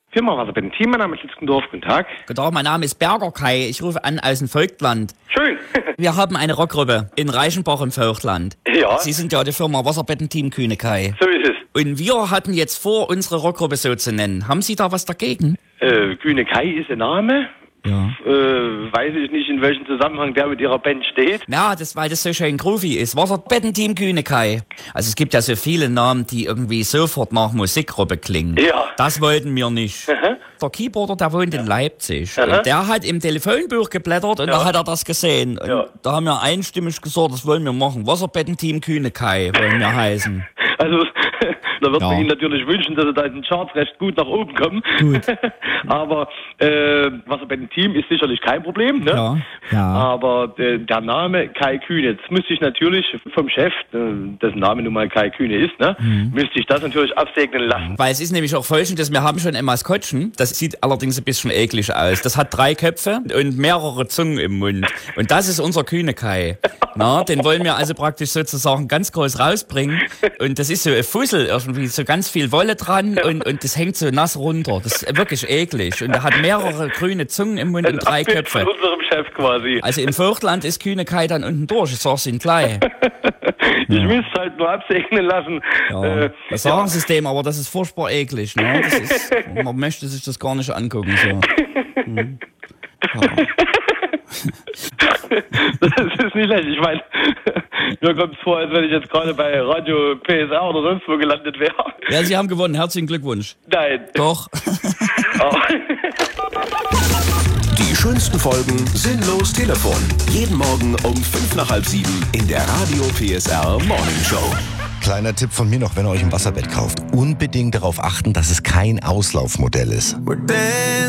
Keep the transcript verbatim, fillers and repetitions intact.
Firma Wasserbetten Team, mein Name ist Litzkendorf, guten Tag. Guten Tag, mein Name ist Berger Kai, ich rufe an aus dem Vogtland. Schön. Wir haben eine Rockgruppe in Reichenbach im Vogtland. Ja. Sie sind ja die Firma Wasserbetten Team Kühne Kai. So ist es. Und wir hatten jetzt vor, unsere Rockgruppe so zu nennen. Haben Sie da was dagegen? Äh, Kühne Kai ist ein Name. Ja. Äh, weiß ich nicht, in welchem Zusammenhang der mit Ihrer Band steht. Ja, das, weil das so schön groovy ist. Wasserbetten Team Kühne Kai. Also es gibt ja so viele Namen, die irgendwie sofort nach Musikgruppe klingen. Ja. Das wollten wir nicht. Aha. Der Keyboarder, der wohnt in Leipzig. Aha. Und der hat im Telefonbuch geblättert und Ja. da hat er das gesehen. Und Ja. da haben wir einstimmig gesagt, das wollen wir machen. Wasserbetten Team Kühne Kai wollen wir heißen. Also, da wird Ja. man Ihnen natürlich wünschen, dass Sie da in den Charts recht gut nach oben kommen. Gut. Aber äh, Wasserbetten Team ist sicherlich kein Problem, ne? Ja, ja. Aber äh, der Name Kai Kühne, jetzt müsste ich natürlich vom Chef, äh, dessen Name nun mal Kai Kühne ist, ne, Mhm. müsste ich das natürlich absegnen lassen. Weil es ist nämlich auch folgendes, wir haben schon ein Maskottchen, das sieht allerdings ein bisschen eklig aus. Das hat drei Köpfe und mehrere Zungen im Mund. Und das ist unser Kühne Kai. Na, den wollen wir also praktisch sozusagen ganz groß rausbringen. Und das ist so ein Fussel, irgendwie so ganz viel Wolle dran und, und das hängt so nass runter. Das ist wirklich eklig. Und er hat mehrere grüne Zungen im Mund und drei Abbild Köpfe. von unserem Chef quasi. Also im Vogtland ist Kühne Kai dann unten durch, ich sag's Ihnen gleich. Ich müsste es halt nur absegnen lassen. Ja, Äh, das sagen sie es dem, aber das ist furchtbar eklig. Ne? Das ist, man möchte sich das gar nicht angucken. So. Hm. Ja. Das ist nicht schlecht. Ich meine, mir kommt es vor, als wenn ich jetzt gerade bei Radio P S R oder sonst wo gelandet wäre. Ja, Sie haben gewonnen. Herzlichen Glückwunsch. Nein. Doch. Oh. Die schönsten Folgen Sinnlos Telefon. Jeden Morgen um fünf nach halb sieben in der Radio P S R Morning Show. Kleiner Tipp von mir noch, wenn ihr euch ein Wasserbett kauft. Unbedingt darauf achten, dass es kein Auslaufmodell ist.